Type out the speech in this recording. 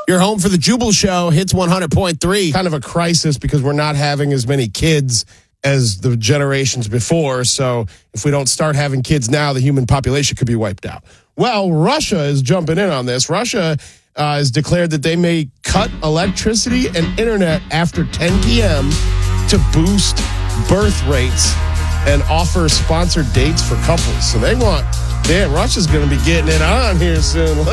You're home for the Jubal Show, Hits 100.3. Kind of a crisis because we're not having as many kids as the generations before. So if we don't start having kids now, the human population could be wiped out. Well, Russia is jumping in on this. Russia has declared that they may cut electricity and internet after 10 p.m. to boost birth rates and offer sponsored dates for couples. So Russia's going to be getting it on here soon.